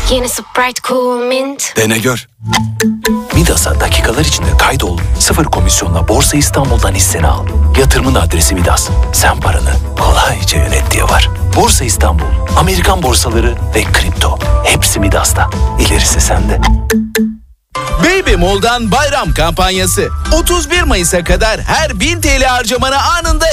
Yeni Sprite Cool Mint. Dene gör. Midas'a dakikalar içinde kaydol. 0 komisyonla Borsa İstanbul'dan hisseni al. Yatırımın adresi Midas. Sen paranı kolayca yönet diye var. Borsa İstanbul, Amerikan borsaları ve kripto. Hepsi Midas'ta. İlerisi sende. Baby Mall'dan bayram kampanyası. 31 Mayıs'a kadar her 1000 TL harcamana anında